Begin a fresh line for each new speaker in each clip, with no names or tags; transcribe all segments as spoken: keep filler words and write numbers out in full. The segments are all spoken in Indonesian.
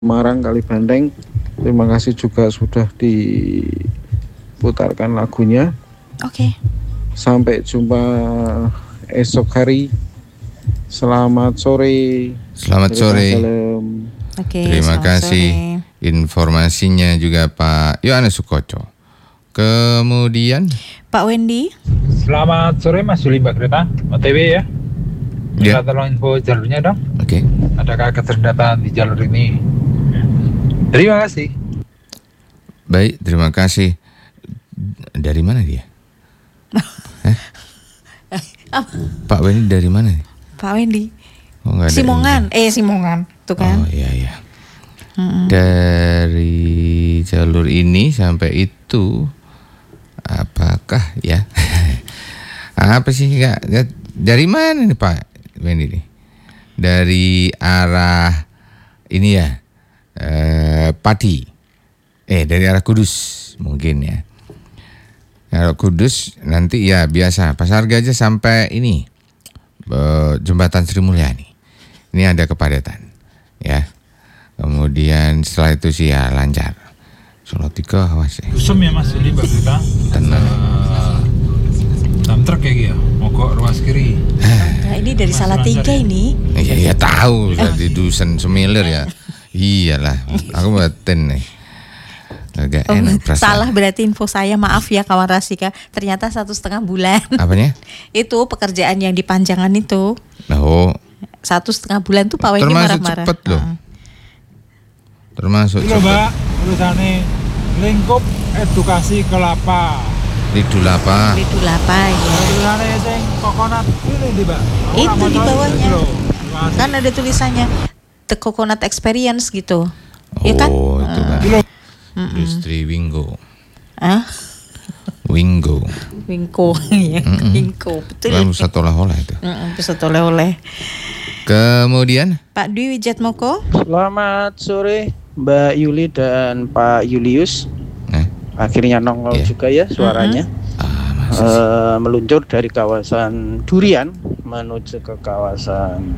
Semarang Kali Banteng. Terima kasih juga sudah diputarkan lagunya.
Oke.
Sampai jumpa esok hari. Selamat sore.
Selamat sore.
Oke,
Terima
selamat
kasih
sore.
Informasinya juga Pak Yohanes Sukoco. Kemudian
Pak Wendy.
Selamat sore Mas Juli Mbak Greta, O T W ya. Bisa
Ya.
tolong info jalurnya dong.
Oke.
Adakah keterlambatan di jalur ini? Terima kasih.
Baik, terima kasih. Dari mana dia? Hah? Pak Wendy dari mana nih?
Pak Wendy.
Oh, nggak ada
Simongan, eh Simongan, tuh
ini.
kan.
Oh iya iya.
Mm-mm.
Dari jalur ini sampai itu apakah ya? Apa sih enggak? Dari mana nih Pak Wendy nih? Dari arah ini ya. Eh, Pati. Eh dari arah Kudus mungkin ya. Arah Kudus nanti ya biasa Pasar Gajah sampai ini eh, Jembatan Sri Mulyani. Ini ada kepadatan ya. Kemudian setelah itu sih ya lancar. Solo tiga awas ya.
Usum ya Mas Juli Mbak Greta.
Tenang.
Dump truck kayak gitu. Mogok ruas kiri.
Nah, ini dari Salatiga ini.
Iya ya tahu di dusun Semilir ya. Iyalah, aku batin nih. Agak
Oh,
enak perasaan.
salah berarti info saya, maaf ya kawan Rasika. Ternyata satu setengah bulan.
Apanya?
Itu pekerjaan yang dipanjangan itu.
Oh,
Satu setengah bulan tuh Pak Wendy
termasuk
marah-marah.
cepet loh.
Heeh.
Termasuk
Halo
cepet.
Mbak, tulisannya lingkup edukasi kelapa.
Lidul apa?
Itu apa ya?
Tulisannya yang kokonat ini di Mbak.
Itu di bawahnya.
Terima kasih.
Kan ada tulisannya The Coconut Experience gitu. Ya kan?
Oh, itu kan.
Kilo.
Industri Wingo.
Ah,
Wingo.
Wingko ya, Wingko. Betul.
Lalu satu olah-olah itu.
Heeh, bisa oleh-oleh.
Kemudian
Pak Dwi Wijatmoko.
Selamat sore Mbak Yuli dan Pak Julius.
eh,
Akhirnya nongol
Iya.
juga ya suaranya.
ah, masa sih?
Eh, meluncur dari kawasan Durian menuju ke kawasan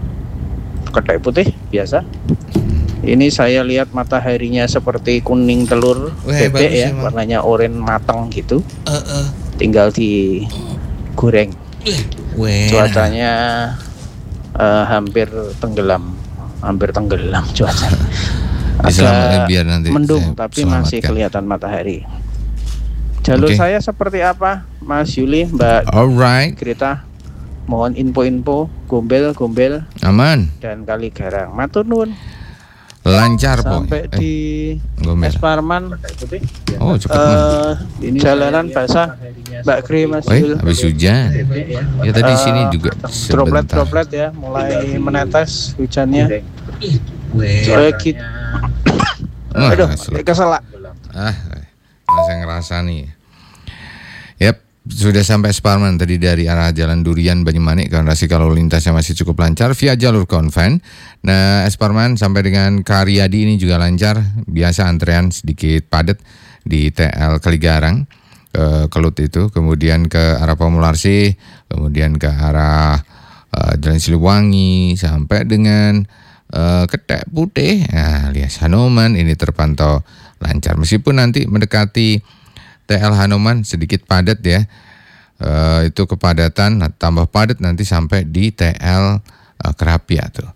Kedai Putih biasa. Ini saya lihat mataharinya seperti kuning telur
Wah,
bebek
bagus
ya,
emang.
warnanya oranye matang gitu.
Eh, eh.
Tinggal digoreng.
Weh.
Cuacanya eh, hampir tenggelam, hampir tenggelam cuacanya.
Diselamatkan
Agak
biar nanti
mendung
saya
tapi masih
selamatkan.
kelihatan matahari. Jalur
Oke.
saya seperti apa, Mas Yuli, Mbak
Alright,
Greta? Mohon info-info gombel-gombel
aman,
dan Kali Garang. Matur nuwun.
lancar po.
Sampai
Eh,
di
Gombel.
Esparman.
Oh cepet mah.
eh jalanan basah, Mbak Gri, Mas
Weh,
Yul.
habis hujan. Ya tadi
Eh,
sini juga sebentar.
Droplet-droplet ya, mulai menetes hujannya. Soalnya gitu.
Wah,
Aduh,
selesai.
kesel.
Ah, masa ngerasa nih. Yap, sudah sampai Sparman tadi dari arah Jalan Durian Banyumanik. Konsentrasi kalau lintasnya masih cukup lancar via jalur konven. Nah, Sparman sampai dengan Karyadi ini juga lancar. Biasa antrean sedikit padat di T L Kaligarang ke Kelut itu, kemudian ke arah Pemularsi, kemudian ke arah eh, Jalan Siliwangi sampai dengan eh, Kedai Putih. Nah, alias Hanoman ini terpantau lancar meskipun nanti mendekati T L Hanoman sedikit padat ya. Eh, itu kepadatan nah, tambah padat nanti sampai di T L eh, Kerapia tuh.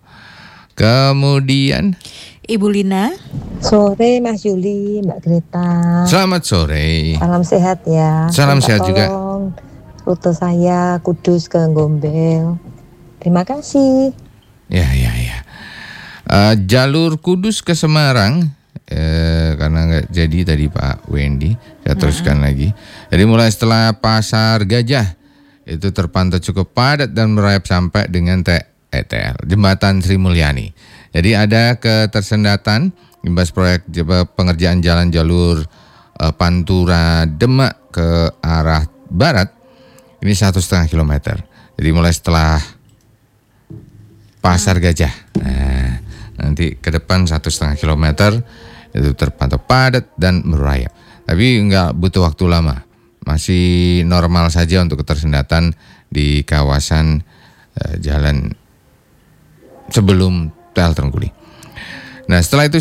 Kemudian
Ibu Lina.
Sore Mas Juli, Mbak Greta.
selamat sore.
Salam sehat ya.
Salam
Minta
sehat juga.
tolong rute saya Kudus ke Gombel. Terima kasih.
Ya ya ya. Eh, jalur Kudus ke Semarang eh, karena nggak jadi tadi Pak Wendy, saya teruskan lagi. Jadi mulai setelah Pasar Gajah itu terpantau cukup padat dan merayap sampai dengan T E T L Jembatan Sri Mulyani. Jadi ada ketersendatan imbas proyek jeba- pengerjaan jalan jalur eh, Pantura Demak ke arah barat ini satu setengah kilometer. Jadi mulai setelah Pasar Gajah. Nah, nanti ke depan satu setengah kilometer itu terpantau padat dan merayap. Tapi nggak butuh waktu lama, masih normal saja untuk ketersendatan di kawasan eh, jalan sebelum T L Trengguli. Nah, setelah itu